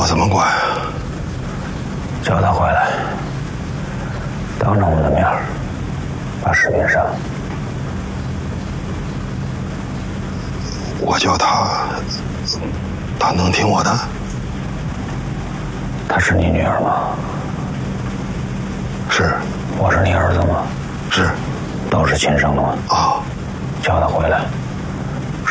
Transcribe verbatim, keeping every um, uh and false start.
我怎么管啊？ 叫他回来，当着我的面把视频删了。 我叫他，他能听我的？ 她是你女儿吗？ 是。 我是你儿子吗？ 是。 都是亲生的吗？ 啊。 叫他回来。